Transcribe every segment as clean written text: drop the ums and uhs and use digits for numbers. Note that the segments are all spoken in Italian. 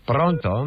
Pronto?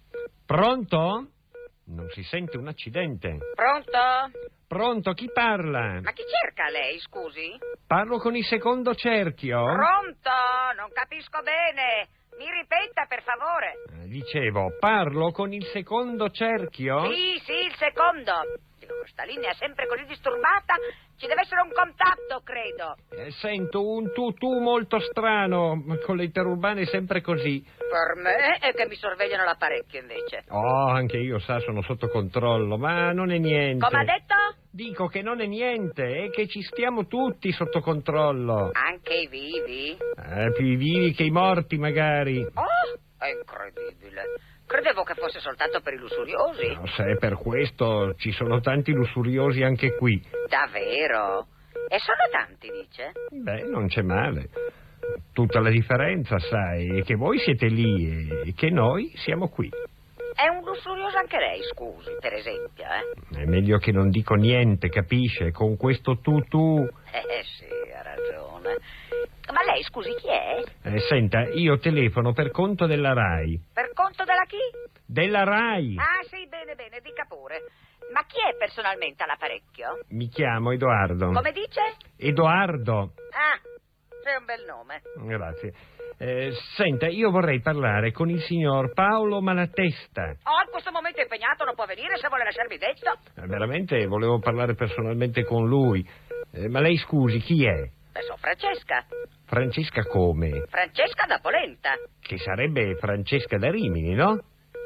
Pronto? Non si sente un accidente. Pronto? Pronto, chi parla? Ma chi cerca lei, scusi? Parlo con il secondo cerchio. Pronto? Non capisco bene. Mi ripeta, per favore. Dicevo, parlo con il secondo cerchio? Sì, il secondo. Dico, questa linea è sempre così disturbata. Ci deve essere un contatto, credo. Sento un tutù molto strano, con le interurbane sempre così. Per me è che mi sorvegliano l'apparecchio, invece. Oh, anche io, sa, sono sotto controllo, ma non è niente. Come ha detto? Dico che non è niente, è che ci stiamo tutti sotto controllo. Anche i vivi? Più i vivi che i morti, magari. Oh, è incredibile. Credevo che fosse soltanto per i lussuriosi. No, se è per questo, ci sono tanti lussuriosi anche qui. Davvero? E sono tanti, dice? Beh, non c'è male. Tutta la differenza, sai, è che voi siete lì e che noi siamo qui. È un lussurioso anche lei, scusi, per esempio, eh? È meglio che non dico niente, capisce? Con questo tu. Sì, ha ragione. Ma lei, scusi, chi è? Senta, io telefono per conto della RAI. Per conto della chi? Della RAI! Ah, sì, bene, dica pure. Ma chi è personalmente all'apparecchio? Mi chiamo Edoardo. Come dice? Edoardo. Ah, c'è un bel nome. Grazie. Senta, io vorrei parlare con il signor Paolo Malatesta. Oh, in questo momento è impegnato, non può venire se vuole lasciarmi detto. Veramente volevo parlare personalmente con lui. Ma lei scusi, chi è? Beh, sono Francesca. Francesca come? Francesca da Polenta. Che sarebbe Francesca da Rimini, no?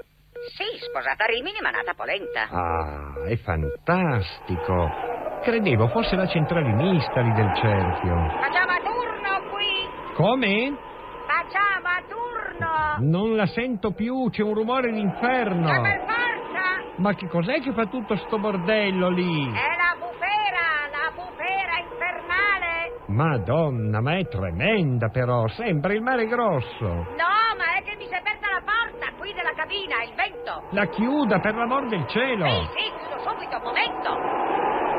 Sì, sposata a Rimini ma nata a Polenta. Ah, è fantastico. Credevo fosse la centralinista lì del cerchio. Facciamo a turno qui. Come? Facciamo a turno. Non la sento più, c'è un rumore d'inferno. Ma per forza. Ma che cos'è che fa tutto sto bordello lì? È la bufera infernale. Madonna, ma è tremenda però, sembra il mare grosso. No, ma è che mi si è aperta la porta qui della cabina, il vento. La chiuda, per l'amor del cielo. Sì, chiudo subito, un momento.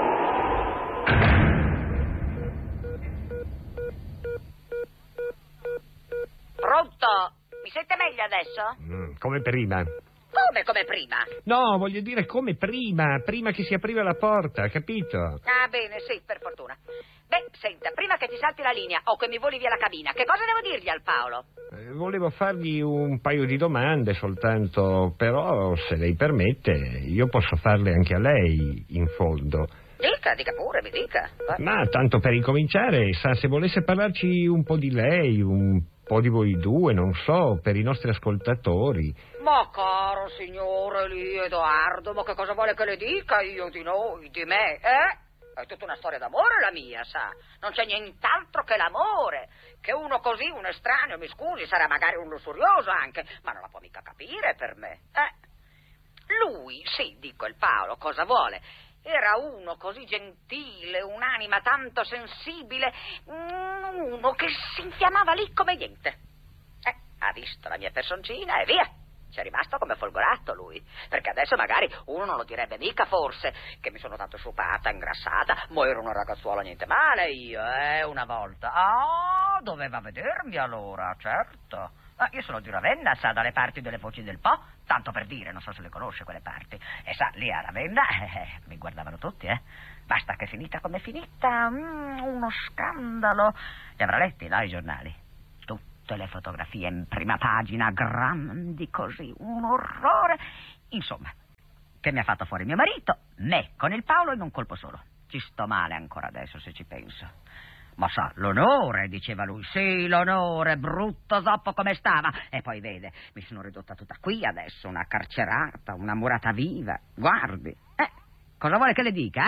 Pronto? Mi sente meglio adesso? Come prima. Come prima? No, voglio dire come prima che si apriva la porta, capito? Ah, bene, sì, per fortuna. Beh, senta, prima che ti salti la linea o che mi voli via la cabina, che cosa devo dirgli al Paolo? Volevo fargli un paio di domande soltanto, però se lei permette io posso farle anche a lei, in fondo. Dica pure, mi dica. Ma tanto per incominciare, sa, se volesse parlarci un po' di lei, un po' di voi due, non so, per i nostri ascoltatori. Ma caro signore lì, Edoardo, ma che cosa vuole che le dica io di noi, di me, È tutta una storia d'amore la mia, sa. Non c'è nient'altro che l'amore. Che uno così, un estraneo, mi scusi, sarà magari un lussurioso anche, ma non la può mica capire per me, Lui, sì, dico il Paolo, cosa vuole? Era uno così gentile, un'anima tanto sensibile, uno che si infiammava lì come niente. Ha visto la mia personcina e via. C'è rimasto come folgorato lui, perché adesso magari uno non lo direbbe mica forse, che mi sono tanto sciupata, ingrassata, ma ero una ragazzuola niente male io, una volta. Ah, doveva vedermi allora, certo. Io sono di Ravenna, sa, dalle parti delle Foci del Po, tanto per dire, non so se le conosce quelle parti. E sa, lì a Ravenna, mi guardavano tutti, Basta che finita come finita, uno scandalo. Li avrà letti, no, i giornali? Tutte le fotografie in prima pagina, grandi così, un orrore. Insomma, che mi ha fatto fuori mio marito, me con il Paolo in un colpo solo. Ci sto male ancora adesso, se ci penso. Ma sa, l'onore, diceva lui, sì, l'onore, brutto zoppo come stava. E poi vede, mi sono ridotta tutta qui adesso, una carcerata, una murata viva. Guardi, cosa vuole che le dica,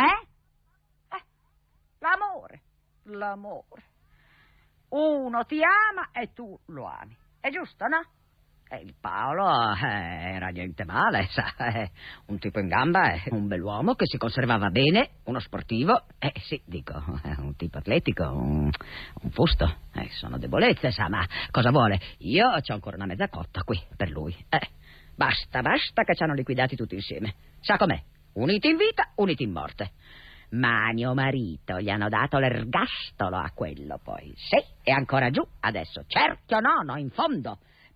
L'amore. Uno ti ama e tu lo ami. È giusto, no? E il Paolo era niente male, sa. Un tipo in gamba, un bell'uomo che si conservava bene, uno sportivo. Sì, dico, un tipo atletico, un fusto. Sono debolezze, sa, ma cosa vuole? Io c'ho ancora una mezza cotta qui, per lui. Basta che ci hanno liquidati tutti insieme. Sa com'è? Uniti in vita, uniti in morte. Ma mio marito gli hanno dato l'ergastolo a quello poi. Sì, è ancora giù adesso. Cerchio nono, in fondo.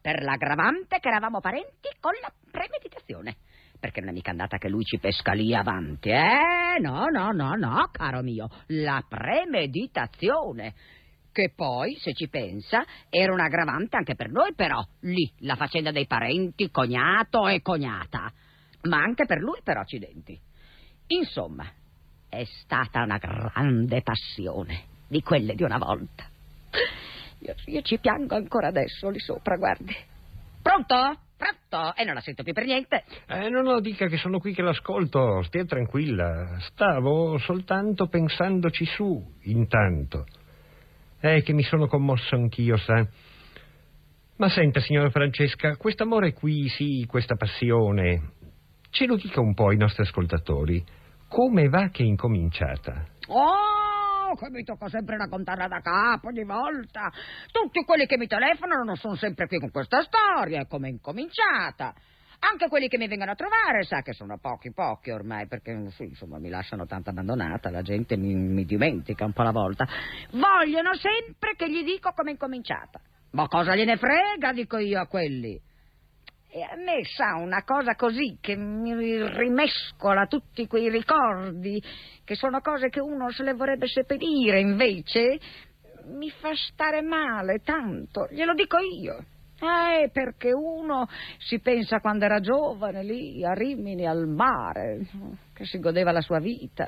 per l'aggravante che eravamo parenti con la premeditazione. Perché non è mica andata che lui ci pesca lì avanti, No, caro mio, la premeditazione. Che poi, se ci pensa, era un aggravante anche per noi, però, lì, la faccenda dei parenti, cognato e cognata. Ma anche per lui, però, accidenti. Insomma, è stata una grande passione, di quelle di una volta. Io ci piango ancora adesso, lì sopra, guardi. Pronto? Pronto? E non la sento più per niente. No, dica che sono qui che l'ascolto, stia tranquilla. Stavo soltanto pensandoci su, intanto. Che mi sono commosso anch'io, sa. Ma senta, signora Francesca, quest'amore qui, sì, questa passione, ce lo dica un po' ai nostri ascoltatori. Come va che è incominciata? Oh, che mi tocca sempre raccontarla da capo ogni volta. Tutti quelli che mi telefonano non sono sempre qui con questa storia, è come è incominciata. Anche quelli che mi vengono a trovare, sa che sono pochi ormai, perché sì, insomma mi lasciano tanto abbandonata, la gente mi dimentica un po' alla volta. Vogliono sempre che gli dico come è incominciata. Ma cosa gliene frega, dico io a quelli. E a me, sa, una cosa così che mi rimescola tutti quei ricordi, che sono cose che uno se le vorrebbe seppellire, invece mi fa stare male tanto, glielo dico io. Perché uno si pensa quando era giovane lì a Rimini al mare, che si godeva la sua vita.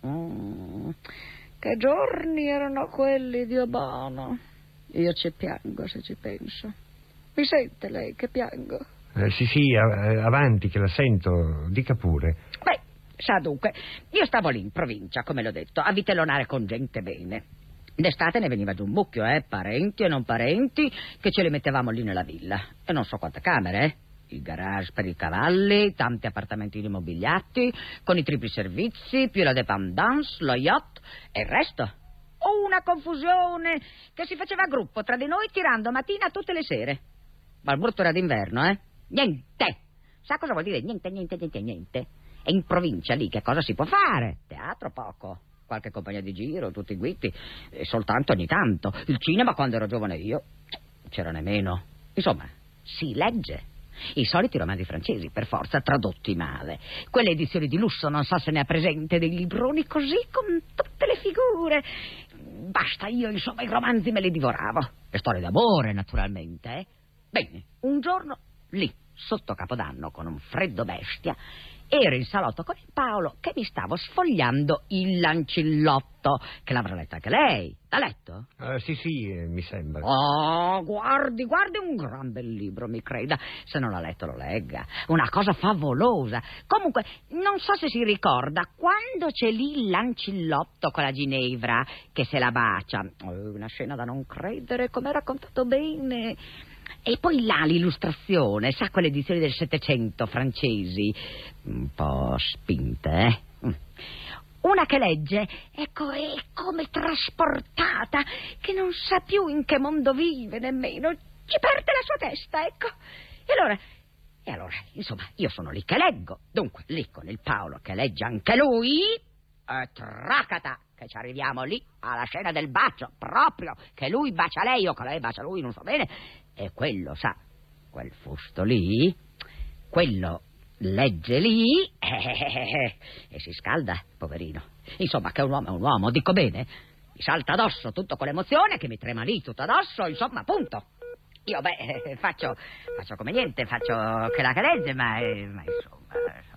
Che giorni erano quelli, Dio buono. Io ci piango se ci penso. Mi sente lei che piango? Sì, avanti che la sento, dica pure. Beh, sa dunque, io stavo lì in provincia, come l'ho detto, a vitellonare con gente bene. D'estate ne veniva giù un mucchio, parenti e non parenti, che ce li mettevamo lì nella villa. E non so quante camere, Il garage per i cavalli, tanti appartamentini mobiliati, con i tripli servizi, più la dépendance, lo yacht e il resto. Una confusione che si faceva a gruppo tra di noi tirando mattina tutte le sere. Ma il brutto era d'inverno, Niente! Sa cosa vuol dire? Niente. E in provincia lì che cosa si può fare? Teatro poco. Qualche compagnia di giro, tutti guitti, e soltanto ogni tanto. Il cinema, quando ero giovane io, c'era nemmeno. Insomma, si legge. I soliti romanzi francesi, per forza, tradotti male. Quelle edizioni di lusso, non so se ne ha presente, dei libroni così, con tutte le figure. Basta, io, insomma, i romanzi me li divoravo. Le storie d'amore, naturalmente, Bene, un giorno, lì, sotto Capodanno, con un freddo bestia, ero in salotto con il Paolo che mi stavo sfogliando il Lancillotto, che l'avrà letto anche lei. L'ha letto? Sì, mi sembra. Oh, guardi, un gran bel libro, mi creda. Se non l'ha letto lo legga. Una cosa favolosa. Comunque, non so se si ricorda, quando c'è lì il Lancillotto con la Ginevra che se la bacia. Una scena da non credere, come raccontato bene. E poi là l'illustrazione, sa, quelle edizioni del Settecento francesi, un po' spinte, Una che legge, ecco, è come trasportata, che non sa più in che mondo vive nemmeno, ci perde la sua testa, ecco. E allora, insomma, io sono lì che leggo, dunque, lì con il Paolo che legge anche lui, tracata, che ci arriviamo lì alla scena del bacio, proprio, che lui bacia lei o che lei bacia lui, non so bene. E quello, sa, quel fusto lì, quello legge lì e si scalda, poverino. Insomma, che un uomo è un uomo, dico bene. Mi salta addosso tutto con l'emozione, che mi trema lì tutto addosso, insomma, appunto. Io, faccio come niente, faccio che la legge, ma insomma.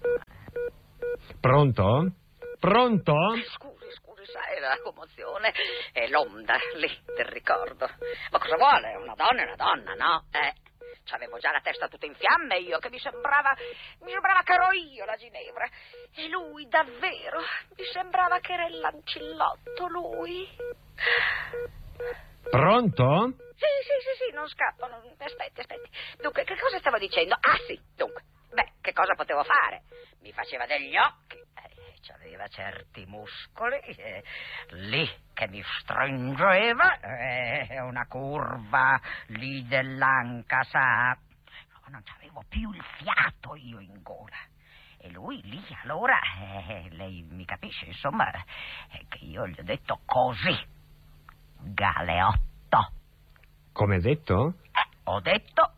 Pronto? Scusi, sai, la commozione è l'onda lì del ricordo. Ma cosa vuole? Una donna è una donna, no? C'avevo già la testa tutta in fiamme io, che mi sembrava che ero io la Ginevra. E lui, davvero, mi sembrava che era il Lancillotto, lui. Pronto? Sì, non scappo, aspetti. Dunque, che cosa stavo dicendo? Ah, sì, dunque. Che cosa potevo fare? Mi faceva degli occhi, c'aveva certi muscoli, lì che mi stringeva, una curva lì dell'anca, sa. Non avevo più il fiato io in gola. E lui lì, allora, lei mi capisce, insomma, che io gli ho detto così, Galeotto. Come detto? Ho detto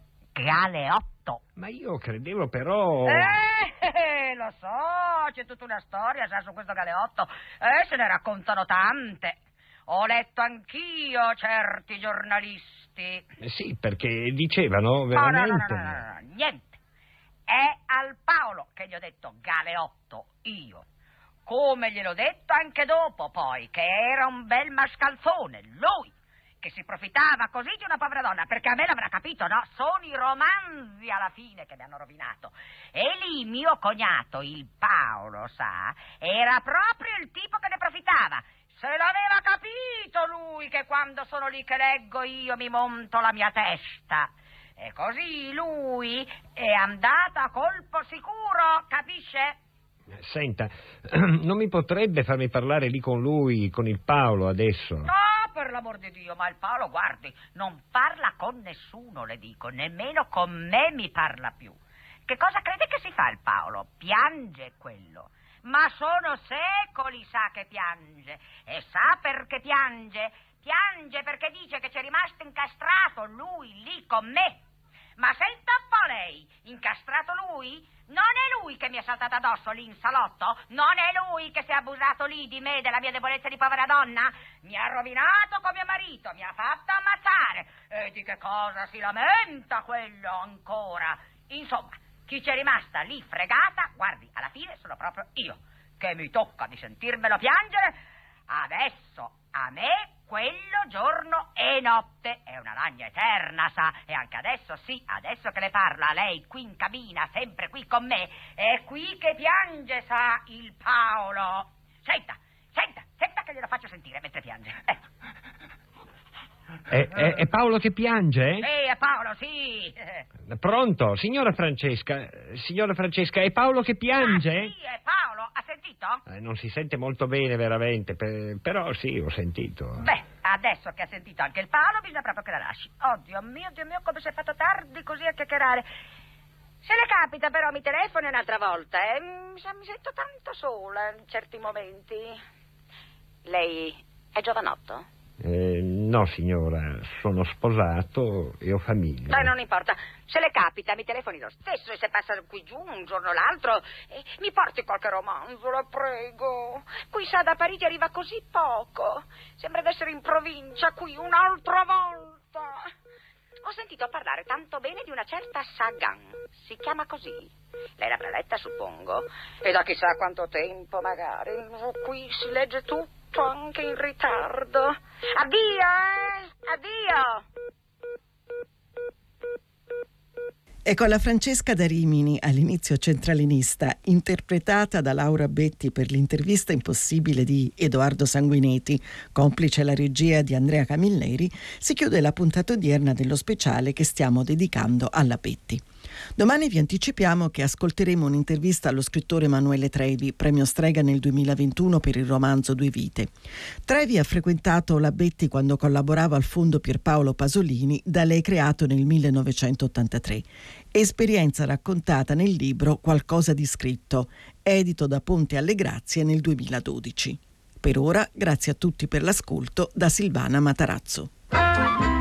Galeotto. Ma io credevo però... Lo so, c'è tutta una storia, sa, su questo Galeotto. Se ne raccontano tante. Ho letto anch'io certi giornalisti. Sì, perché dicevano veramente... No, niente. È al Paolo che gli ho detto Galeotto, io. Come gliel'ho detto anche dopo, poi, che era un bel mascalzone, lui, che si profittava così di una povera donna, perché a me l'avrà capito, no? Sono i romanzi alla fine che mi hanno rovinato. E lì mio cognato, il Paolo, sa, era proprio il tipo che ne profittava. Se l'aveva capito lui che quando sono lì che leggo io mi monto la mia testa. E così lui è andato a colpo sicuro, capisce? Senta, non mi potrebbe farmi parlare lì con lui, con il Paolo, adesso? No, per l'amor di Dio, ma il Paolo, guardi, non parla con nessuno, le dico, nemmeno con me mi parla più. Che cosa crede che si fa il Paolo? Piange quello. Ma sono secoli, sa, che piange. E sa perché piange? Piange perché dice che c'è rimasto incastrato lui lì con me. Ma senta un po' lei, incastrato lui? Non è lui che mi è saltato addosso lì in salotto? Non è lui che si è abusato lì di me, della mia debolezza di povera donna? Mi ha rovinato con mio marito, mi ha fatto ammazzare. E di che cosa si lamenta quello ancora? Insomma, chi c'è rimasta lì fregata, guardi, alla fine sono proprio io, che mi tocca di sentirmelo piangere. Adesso, a me, quello giorno e notte è una lagna eterna, sa, e anche adesso, sì, adesso che le parla, lei qui in cabina, sempre qui con me, è qui che piange, sa, il Paolo. Senta che glielo faccio sentire mentre piange. È Paolo che piange? Sì, è Paolo, sì. Pronto? Signora Francesca, è Paolo che piange? Ah, sì, è Paolo, ha sentito? Non si sente molto bene veramente, però sì, ho sentito. Beh, adesso che ha sentito anche il Paolo bisogna proprio che la lasci. Oh, Dio mio, come si è fatto tardi così a chiacchierare. Se le capita però mi telefoni un'altra volta, mi sento tanto sola in certi momenti. Lei è giovanotto? No, signora, sono sposato e ho famiglia. Beh, non importa. Se le capita, mi telefoni lo stesso e se passa qui giù un giorno o l'altro, mi porti qualche romanzo, la prego. Qui, sa, da Parigi arriva così poco. Sembra d'essere in provincia qui un'altra volta. Ho sentito parlare tanto bene di una certa Sagan. Si chiama così. Lei l'avrà letta, suppongo. E da chissà quanto tempo, magari. Qui si legge tutto, anche in ritardo. Addio, addio. Ecco la Francesca da Rimini, all'inizio centralinista, interpretata da Laura Betti per l'intervista impossibile di Edoardo Sanguinetti, complice la regia di Andrea Camilleri, si chiude la puntata odierna dello speciale che stiamo dedicando alla Betti. Domani vi anticipiamo che ascolteremo un'intervista allo scrittore Emanuele Trevi, premio Strega nel 2021 per il romanzo Due vite. Trevi ha frequentato la Betti quando collaborava al Fondo Pierpaolo Pasolini, da lei creato nel 1983. Esperienza raccontata nel libro Qualcosa di scritto, edito da Ponte alle Grazie nel 2012. Per ora, grazie a tutti per l'ascolto, da Silvana Matarazzo.